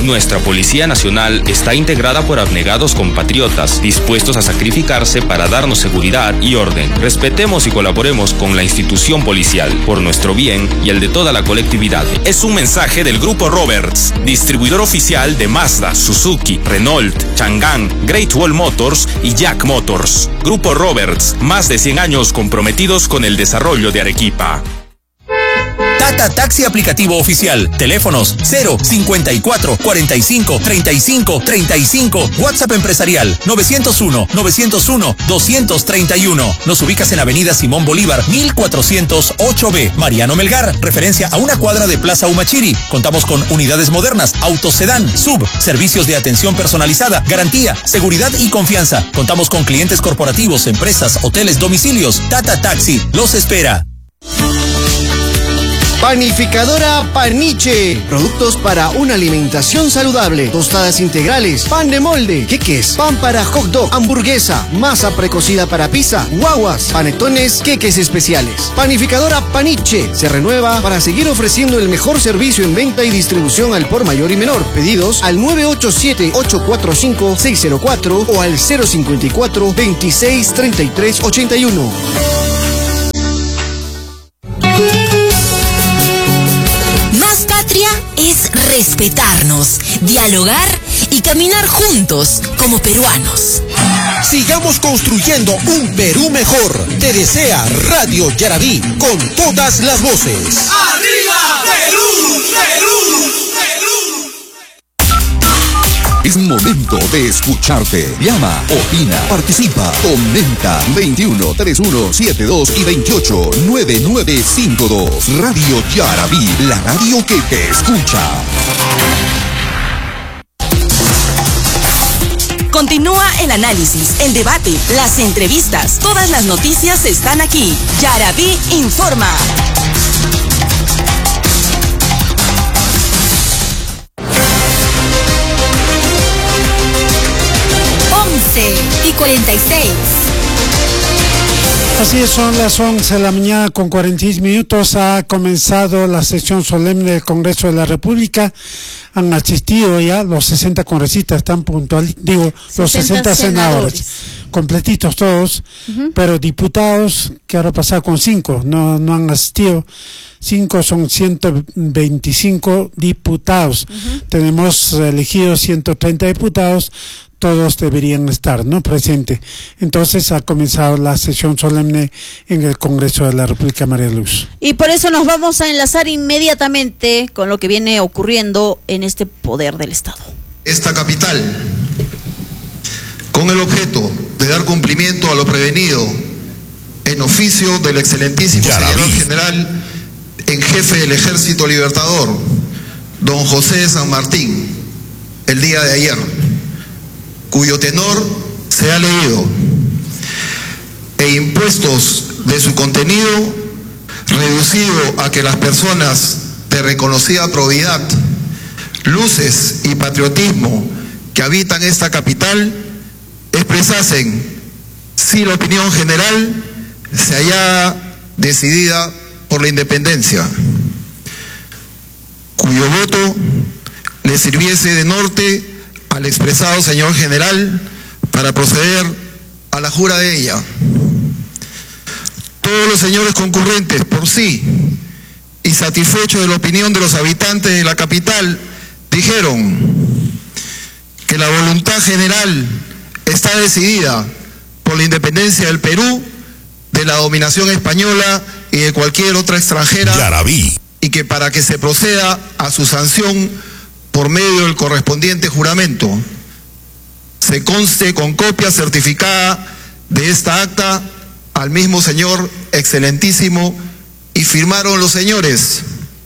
Nuestra Policía Nacional está integrada por abnegados compatriotas, dispuestos a sacrificarse para darnos seguridad y orden. Respetemos y colaboremos con la institución policial, por nuestro bien y el de toda la colectividad. Es un mensaje del Grupo Roberts, distribuidor oficial de Mazda, Suzuki, Renault, Chang'an, Great Wall Motors y Jack Motors. Grupo Roberts, más de 100 años comprometidos con el desarrollo de Arequipa. Tata Taxi aplicativo oficial. Teléfonos 054 45 35 35. WhatsApp empresarial 901 901 231. Nos ubicas en Avenida Simón Bolívar 1408B. Mariano Melgar, referencia a una cuadra de Plaza Humachiri. Contamos con unidades modernas, autos sedán, sub, servicios de atención personalizada, garantía, seguridad y confianza. Contamos con clientes corporativos, empresas, hoteles, domicilios. Tata Taxi los espera. Panificadora Paniche. Productos para una alimentación saludable. Tostadas integrales, pan de molde, queques, pan para hot dog, hamburguesa, masa precocida para pizza, guaguas, panetones, queques especiales. Panificadora Paniche se renueva para seguir ofreciendo el mejor servicio en venta y distribución al por mayor y menor. Pedidos al 987-845-604 o al 054-263381. Es respetarnos, dialogar y caminar juntos como peruanos. Sigamos construyendo un Perú mejor. Te desea Radio Yarabí con todas las voces. ¡Arriba Perú! ¡Perú! Es momento de escucharte. Llama, opina, participa, comenta. 21 31 72 y 28 9952. Radio Yarabí, la radio que te escucha. Continúa el análisis, el debate, las entrevistas. Todas las noticias están aquí. Yarabí informa. 11:46. Así es, son las 11 de la mañana con 46 minutos. Ha comenzado la sesión solemne del Congreso de la República. Han asistido ya los 60 congresistas, están los 60 senadores. Completitos todos, pero diputados, ¿qué habrá pasado con 5? No han asistido. 5 son 125 diputados. Tenemos elegidos 130 diputados. Todos deberían estar, ¿no?, presente. Entonces ha comenzado la sesión solemne en el Congreso de la República, María Luz. Y por eso nos vamos a enlazar inmediatamente con lo que viene ocurriendo en este poder del Estado. Esta capital, con el objeto de dar cumplimiento a lo prevenido en oficio del excelentísimo señor general en jefe del Ejército Libertador, don José de San Martín, el día de ayer, cuyo tenor se ha leído, e impuestos de su contenido, reducido a que las personas de reconocida probidad, luces y patriotismo que habitan esta capital expresasen si la opinión general se halla decidida por la independencia, cuyo voto le sirviese de norte al expresado señor general para proceder a la jura de ella. Todos los señores concurrentes por sí y satisfechos de la opinión de los habitantes de la capital dijeron que la voluntad general está decidida por la independencia del Perú de la dominación española y de cualquier otra extranjera, Yarabí, y que para que se proceda a su sanción por medio del correspondiente juramento, se conste con copia certificada de esta acta al mismo señor excelentísimo, y firmaron los señores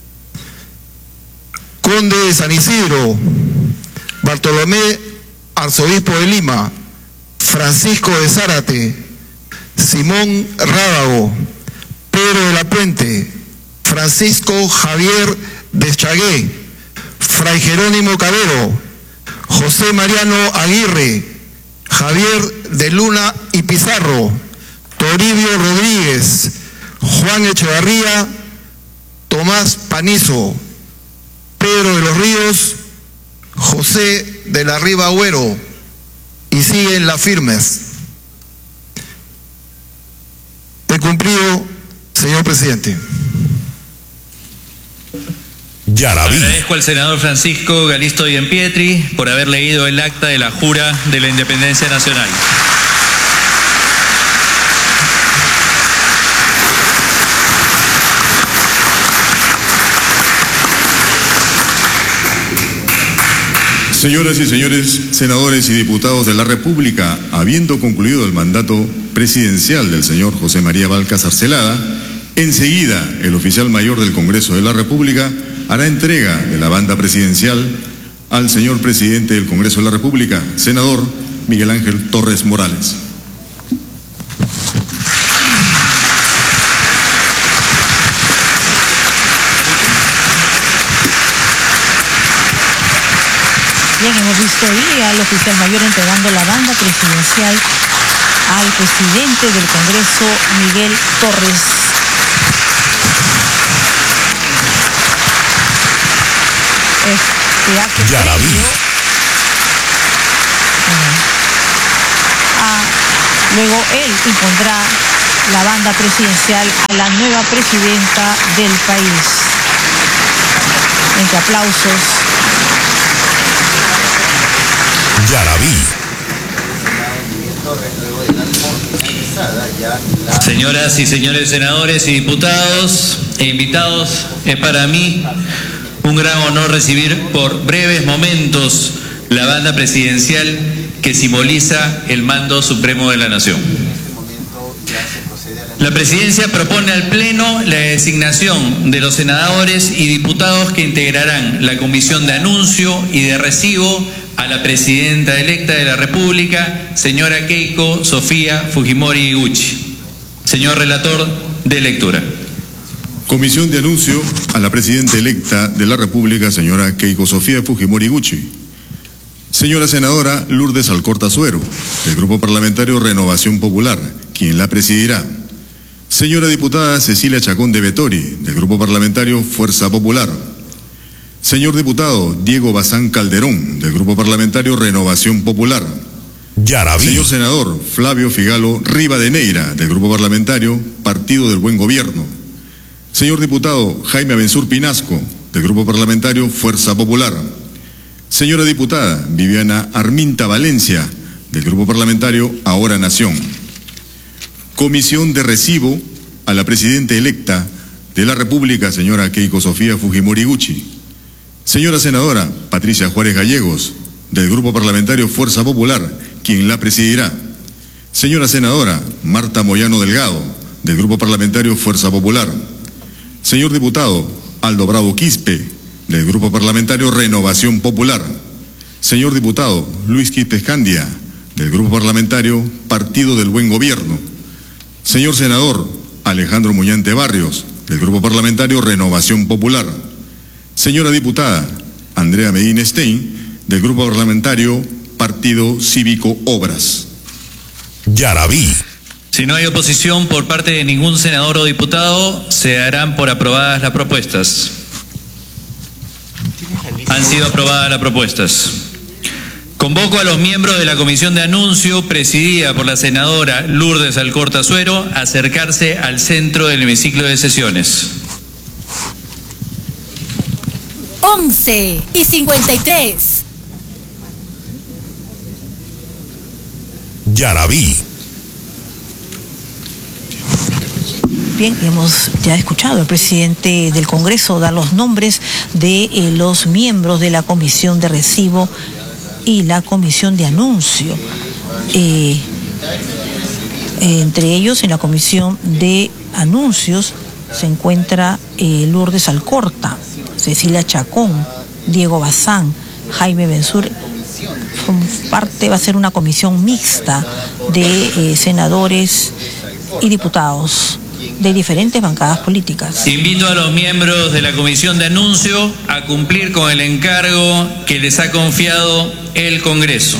Conde de San Isidro, Bartolomé, arzobispo de Lima, Francisco de Zárate, Simón Rábago, Pedro de la Puente, Francisco Javier de Chagué, Fray Jerónimo Cabero, José Mariano Aguirre, Javier de Luna y Pizarro, Toribio Rodríguez, Juan Echevarría, Tomás Panizo, Pedro de los Ríos, José cruce de la Riva Agüero y siguen las firmes. He cumplido, señor presidente. Yaraví. Agradezco al senador Francisco Galisto Bienpietri por haber leído el acta de la jura de la Independencia Nacional. Señoras y señores senadores y diputados de la República, habiendo concluido el mandato presidencial del señor José María Balcázar Celada, enseguida el oficial mayor del Congreso de la República hará entrega de la banda presidencial al señor presidente del Congreso de la República, senador Miguel Ángel Torres Morales. Bien, hemos visto ahí al oficial mayor entregando la banda presidencial al presidente del Congreso, Miguel Torres. Este acto luego él impondrá la banda presidencial a la nueva presidenta del país. Entre aplausos. Yaraví. Señoras y señores senadores y diputados e invitados, es para mí un gran honor recibir por breves momentos la banda presidencial que simboliza el mando supremo de la nación. La presidencia propone al Pleno la designación de los senadores y diputados que integrarán la comisión de anuncio y de recibo a la presidenta electa de la República, señora Keiko Sofía Fujimori Iguchi. Señor relator, de lectura. Comisión de anuncio a la presidenta electa de la República, señora Keiko Sofía Fujimori Iguchi. Señora senadora Lourdes Alcorta Suero, del Grupo Parlamentario Renovación Popular, quien la presidirá. Señora diputada Cecilia Chacón de Vettori, del Grupo Parlamentario Fuerza Popular. Señor diputado Diego Bazán Calderón, del Grupo Parlamentario Renovación Popular. Yaraví. Señor senador Flavio Figalo Rivadeneira, del Grupo Parlamentario Partido del Buen Gobierno. Señor diputado Jaime Abensur Pinasco, del Grupo Parlamentario Fuerza Popular. Señora diputada Viviana Arminta Valencia, del Grupo Parlamentario Ahora Nación. Comisión de recibo a la presidenta electa de la República, señora Keiko Sofía Fujimori Iguchi. Señora senadora Patricia Juárez Gallegos, del Grupo Parlamentario Fuerza Popular, quien la presidirá. Señora senadora Marta Moyano Delgado, del Grupo Parlamentario Fuerza Popular. Señor diputado Aldo Bravo Quispe, del Grupo Parlamentario Renovación Popular. Señor diputado Luis Quispe Escandia, del Grupo Parlamentario Partido del Buen Gobierno. Señor senador Alejandro Muñante Barrios, del Grupo Parlamentario Renovación Popular. Señora diputada Andrea Medina Stein, del Grupo Parlamentario Partido Cívico Obras. Yaraví. Si no hay oposición por parte de ningún senador o diputado, se darán por aprobadas las propuestas. Han sido aprobadas las propuestas. Convoco a los miembros de la comisión de anuncio, presidida por la senadora Lourdes Alcorta Suero, a acercarse al centro del hemiciclo de sesiones. 11:53. Yaraví. Bien, hemos ya escuchado al presidente del Congreso dar los nombres de los miembros de la comisión de recibo y la comisión de anuncio. Entre ellos, en la comisión de anuncios se encuentra Lourdes Alcorta, Cecilia Chacón, Diego Bazán, Jaime Bensur. Va a ser una comisión mixta de senadores y diputados de diferentes bancadas políticas. Invito a los miembros de la comisión de anuncio a cumplir con el encargo que les ha confiado el Congreso.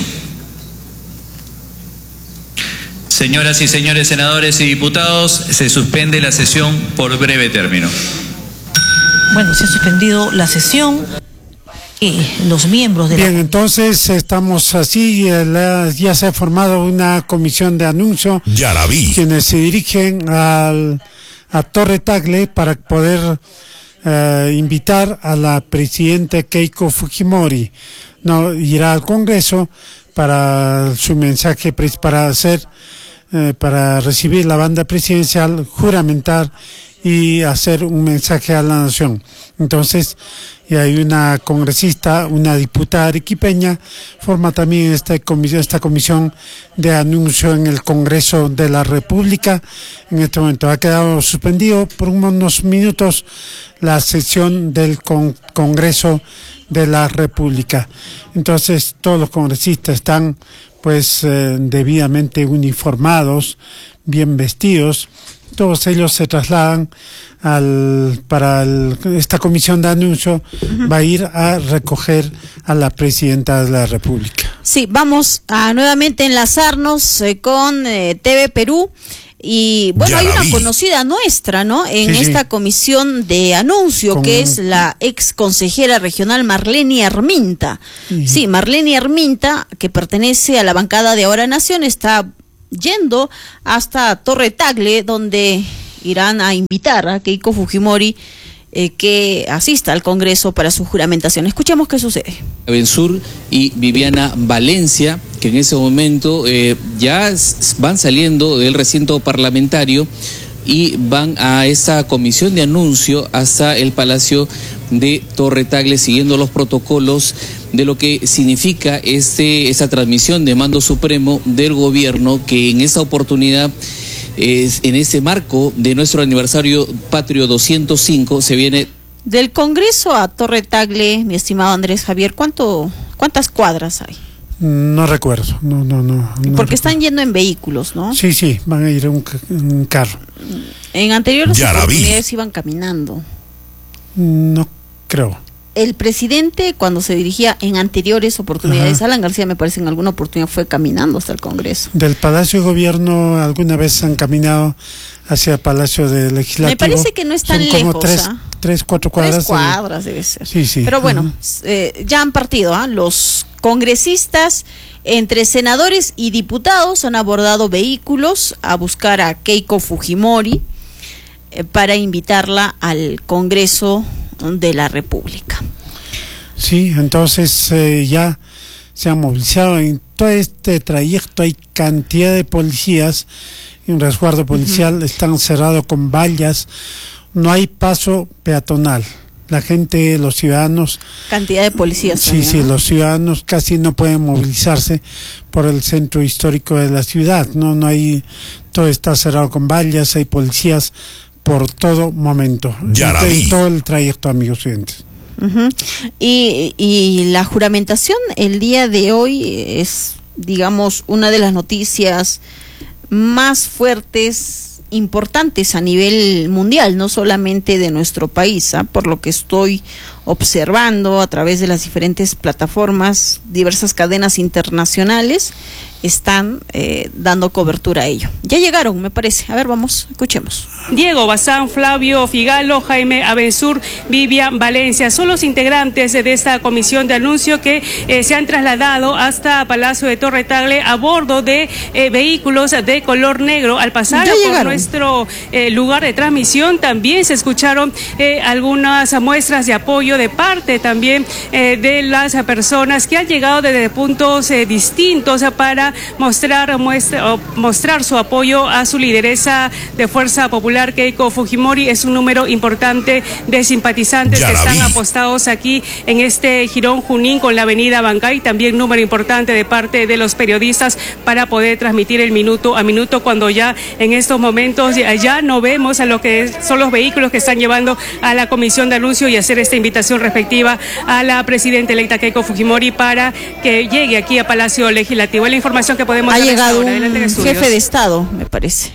Señoras y señores senadores y diputados, se suspende la sesión por breve término. Bueno, se ha suspendido la sesión. los miembros de Bien, entonces estamos así, ya se ha formado una comisión de anuncio. Yaraví. Quienes se dirigen a Torre Tagle para poder invitar a la presidenta Keiko Fujimori. No, irá al Congreso para su mensaje, para recibir la banda presidencial, juramentar y hacer un mensaje a la nación. Entonces, y hay una congresista, una diputada arequipeña, forma también esta comisión de anuncio en el Congreso de la República. En este momento ha quedado suspendido por unos minutos la sesión del Congreso de la República. Entonces, todos los congresistas están debidamente uniformados, bien vestidos. Todos ellos se trasladan esta comisión de anuncio. Va a ir a recoger a la presidenta de la República. Sí, vamos a nuevamente enlazarnos con TV Perú. Y bueno, hay una conocida nuestra, ¿no? En esta comisión de anuncio, que es la ex consejera regional Marlene Arminta. Sí, Marlene Arminta, que pertenece a la bancada de Ahora Nación, está yendo hasta Torre Tagle, donde irán a invitar a Keiko Fujimori que asista al Congreso para su juramentación. Escuchemos qué sucede. Bensur y Viviana Valencia, que en ese momento ya van saliendo del recinto parlamentario y van a esta comisión de anuncio hasta el Palacio de Torre Tagle, siguiendo los protocolos de lo que significa esa transmisión de mando supremo del gobierno, que en esta oportunidad, en ese marco de nuestro aniversario patrio 205, se viene... Del Congreso a Torre Tagle, mi estimado Andrés Javier, ¿cuántas cuadras hay? No recuerdo, no. Porque están yendo en vehículos, ¿no? Sí, van a ir en un carro. En anteriores oportunidades iban caminando. No creo. El presidente, cuando se dirigía en anteriores oportunidades, Alan García, me parece, en alguna oportunidad fue caminando hasta el Congreso. Del Palacio de Gobierno alguna vez han caminado hacia el Palacio de Legislativo. Me parece que no es tan lejos. Como 4 cuadras. 3 cuadras debe ser. Sí. Pero bueno, ya han partido, los congresistas, entre senadores y diputados, han abordado vehículos a buscar a Keiko Fujimori para invitarla al Congreso de la República. Sí, entonces ya se han movilizado en todo este trayecto. Hay cantidad de policías en resguardo policial, están cerrados con vallas, no hay paso peatonal. La gente, los ciudadanos... Cantidad de policías también, Sí, los ciudadanos casi no pueden movilizarse por el centro histórico de la ciudad. No hay, todo está cerrado con vallas, hay policías por todo momento, en todo el trayecto, amigos oyentes. Y la juramentación el día de hoy es, digamos, una de las noticias más fuertes, importantes a nivel mundial, no solamente de nuestro país, por lo que estoy observando a través de las diferentes plataformas, diversas cadenas internacionales están dando cobertura a ello. Ya llegaron, me parece. A ver, vamos, escuchemos. Diego Bazán, Flavio Figalo, Jaime Abensur, Vivian Valencia son los integrantes de esta comisión de anuncio que se han trasladado hasta Palacio de Torre Tagle a bordo de vehículos de color negro. Al pasar por nuestro lugar de transmisión también se escucharon algunas muestras de apoyo de parte también de las personas que han llegado desde puntos distintos para mostrar su apoyo a su lideresa de Fuerza Popular, Keiko Fujimori. Es un número importante de simpatizantes que están apostados aquí en este Jirón Junín con la avenida Bancay. También número importante de parte de los periodistas para poder transmitir el minuto a minuto, cuando ya en estos momentos ya no vemos a lo que son los vehículos que están llevando a la comisión de anuncio y hacer esta invitación respectiva a la presidenta electa Keiko Fujimori para que llegue aquí a Palacio Legislativo. Es la información que podemos dar. Ha llegado un jefe de Estado, me parece.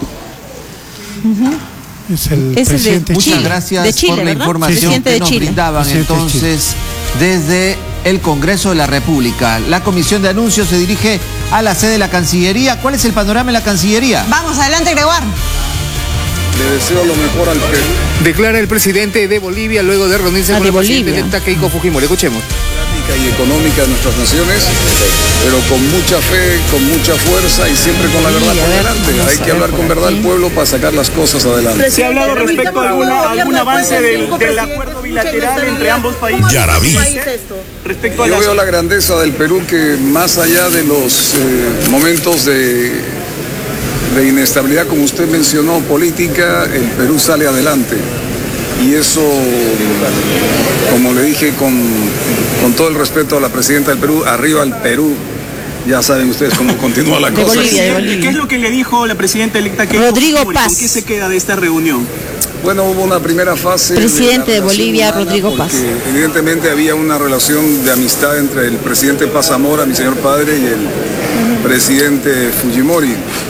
Es el presidente de Chile. Muchas gracias por la información que nos brindaban entonces desde el Congreso de la República. La comisión de anuncios se dirige a la sede de la Cancillería. ¿Cuál es el panorama en la Cancillería? Vamos, adelante, Gregoire. le deseo lo mejor al Perú. Declara el presidente de Bolivia luego de reunirse con el presidente electa Keiko Fujimori. Escuchemos. Y económica de nuestras naciones, pero con mucha fe, con mucha fuerza y siempre con la verdad por delante. Hay que hablar con verdad al pueblo para sacar las cosas adelante. ¿Se ha hablado respecto a algún avance del acuerdo bilateral entre ambos países? Yaraví. Yo veo la grandeza del Perú, que más allá de los momentos de inestabilidad, como usted mencionó, política, el Perú sale adelante. Y eso, como le dije, con todo el respeto a la presidenta del Perú, arriba al Perú. Ya saben ustedes cómo continúa la cosa. ¿Qué es lo que le dijo la presidenta electa Keiko Rodrigo Fujimori? Paz. ¿Con qué se queda de esta reunión? Bueno, hubo una primera fase. Presidente de Bolivia, Rodrigo Paz. Evidentemente había una relación de amistad entre el presidente Paz Zamora, mi señor padre, y el presidente Fujimori.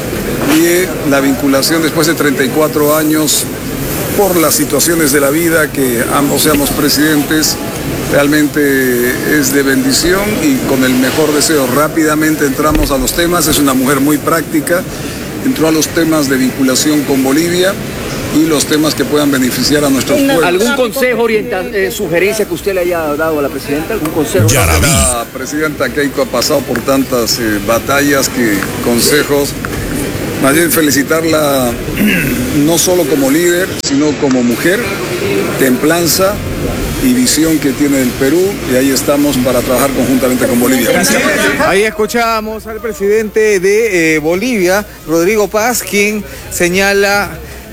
Y la vinculación después de 34 años, por las situaciones de la vida, que ambos seamos presidentes, realmente es de bendición y con el mejor deseo. Rápidamente entramos a los temas, es una mujer muy práctica, entró a los temas de vinculación con Bolivia y los temas que puedan beneficiar a nuestros pueblos. ¿Algún consejo, sugerencia que usted le haya dado a la presidenta? ¿Algún consejo? La presidenta Keiko ha pasado por tantas batallas que consejos. Más bien felicitarla no solo como líder, sino como mujer, templanza y visión que tiene el Perú, y ahí estamos para trabajar conjuntamente con Bolivia. Gracias. Ahí escuchábamos al presidente de Bolivia, Rodrigo Paz, quien señala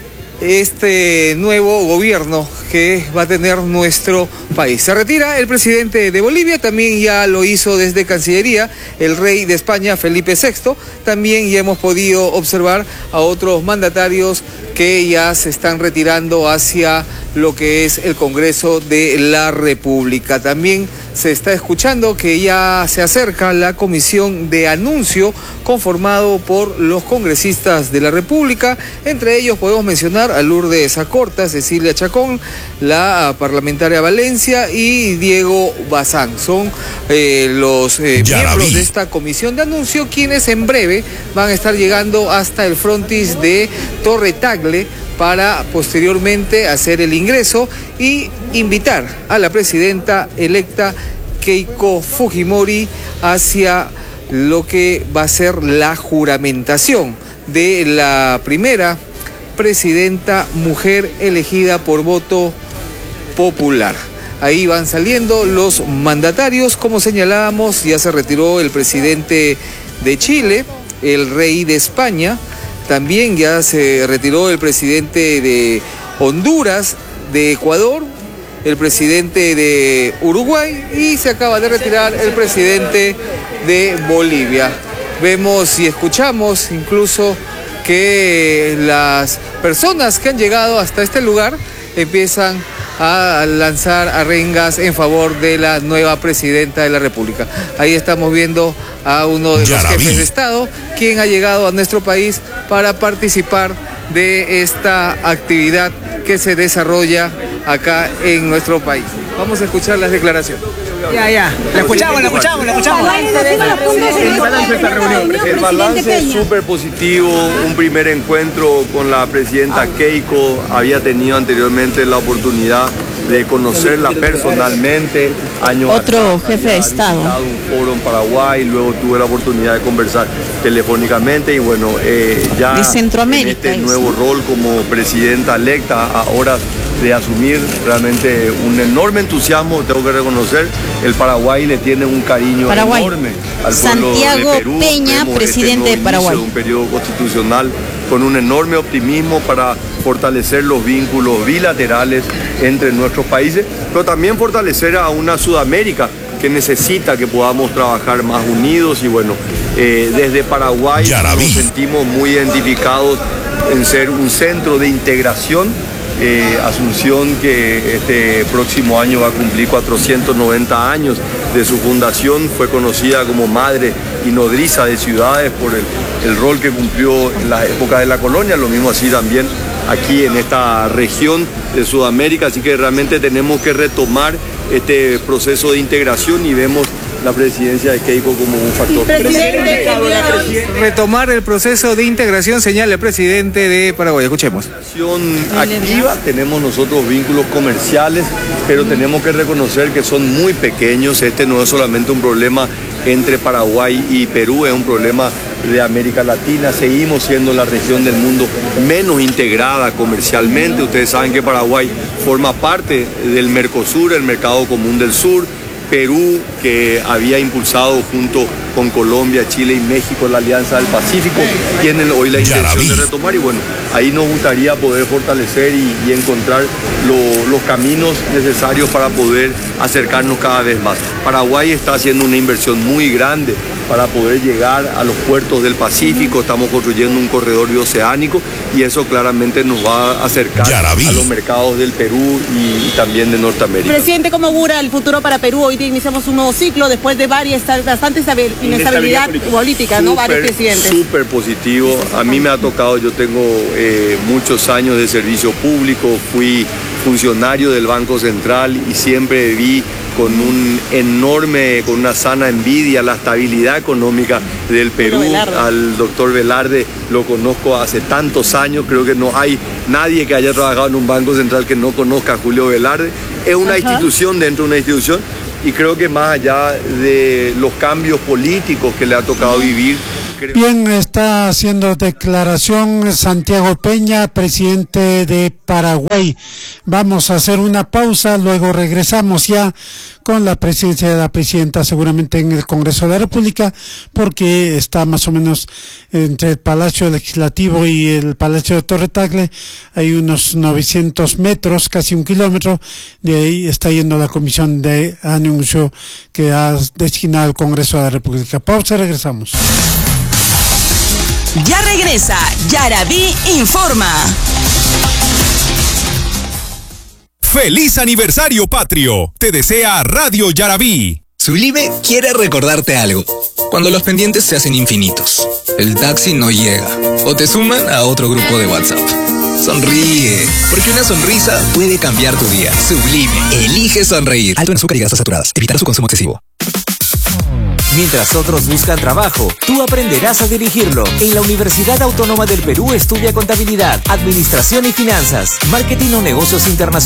este nuevo gobierno que va a tener nuestro país. Se retira el presidente de Bolivia, también ya lo hizo desde Cancillería el rey de España, Felipe VI. También ya hemos podido observar a otros mandatarios que ya se están retirando hacia lo que es el Congreso de la República. También se está escuchando que ya se acerca la comisión de anuncio conformado por los congresistas de la República. Entre ellos podemos mencionar a Lourdes Acorta, Cecilia Chacón, la parlamentaria Valencia y Diego Bazán. Son los miembros de esta comisión de anuncio, quienes en breve van a estar llegando hasta el frontis de Torre Tagle para posteriormente hacer el ingreso y invitar a la presidenta electa Keiko Fujimori hacia lo que va a ser la juramentación de la primera presidenta mujer elegida por voto popular. Ahí van saliendo los mandatarios, como señalábamos, ya se retiró el presidente de Chile, el rey de España, también ya se retiró el presidente de Honduras, de Ecuador, el presidente de Uruguay y se acaba de retirar el presidente de Bolivia. Vemos y escuchamos incluso que las personas que han llegado hasta este lugar empiezan a lanzar arengas en favor de la nueva presidenta de la República. Ahí estamos viendo a uno de los jefes de Estado, quien ha llegado a nuestro país para participar de esta actividad que se desarrolla acá en nuestro país. Vamos a escuchar las declaraciones. Ya. La escuchamos. El balance es súper positivo. Un primer encuentro con la presidenta Keiko. Había tenido anteriormente la oportunidad de conocerla personalmente. Otro jefe de Estado. Un foro en Paraguay, luego tuve la oportunidad de conversar telefónicamente y bueno, ya de Centroamérica, en este nuevo rol como presidenta electa, ahora de asumir realmente un enorme entusiasmo, tengo que reconocer, el Paraguay le tiene un cariño enorme al pueblo Santiago de Perú. Peña, presidente de Paraguay. Un periodo constitucional con un enorme optimismo para fortalecer los vínculos bilaterales entre nuestros países, pero también fortalecer a una Sudamérica que necesita que podamos trabajar más unidos y bueno, desde Paraguay nos sentimos muy identificados en ser un centro de integración. Asunción, que este próximo año va a cumplir 490 años de su fundación, fue conocida como madre y nodriza de ciudades por el rol que cumplió en la época de la colonia, lo mismo así también aquí en esta región de Sudamérica, así que realmente tenemos que retomar este proceso de integración y vemos la presidencia de Keiko como un factor. Retomar el proceso de integración, señala el presidente de Paraguay. Escuchemos. Activa, tenemos nosotros vínculos comerciales, pero tenemos que reconocer que son muy pequeños. Este no es solamente un problema entre Paraguay y Perú, es un problema de América Latina. Seguimos siendo la región del mundo menos integrada comercialmente. Ustedes saben que Paraguay forma parte del Mercosur, el Mercado Común del Sur. Perú, que había impulsado junto con Colombia, Chile y México la Alianza del Pacífico, tienen hoy la intención de retomar, y bueno, ahí nos gustaría poder fortalecer y encontrar los caminos necesarios para poder acercarnos cada vez más. Paraguay está haciendo una inversión muy grande para poder llegar a los puertos del Pacífico. Estamos construyendo un corredor bioceánico y eso claramente nos va a acercar a los mercados del Perú y también de Norteamérica. Presidente, ¿cómo augura el futuro para Perú? Hoy iniciamos un nuevo ciclo después de bastante inestabilidad política, ¿no? Varios presidentes. Súper positivo. A mí me ha tocado, yo tengo muchos años de servicio público, fui funcionario del Banco Central y siempre vi con una sana envidia la estabilidad económica del Perú. Al doctor Velarde lo conozco hace tantos años, creo que no hay nadie que haya trabajado en un Banco Central que no conozca a Julio Velarde. Es una institución dentro de una institución, y creo que más allá de los cambios políticos que le ha tocado vivir. Bien, está haciendo declaración Santiago Peña, presidente de Paraguay. Vamos a hacer una pausa, luego regresamos ya con la presidencia de la presidenta, seguramente en el Congreso de la República, porque está más o menos entre el Palacio Legislativo y el Palacio de Torre Tagle, hay unos 900 metros, casi 1 kilómetro, de ahí está yendo la comisión de anuncio que ha designado el Congreso de la República. Pausa, regresamos. Ya regresa Yarabí Informa. ¡Feliz aniversario patrio! Te desea Radio Yarabí. Sublime quiere recordarte algo. Cuando los pendientes se hacen infinitos, el taxi no llega o te suman a otro grupo de WhatsApp. Sonríe, porque una sonrisa puede cambiar tu día. Sublime, elige sonreír. Alto en azúcar y grasas saturadas. Evitar su consumo excesivo. Mientras otros buscan trabajo, tú aprenderás a dirigirlo. En la Universidad Autónoma del Perú estudia Contabilidad, Administración y Finanzas, Marketing o Negocios Internacionales.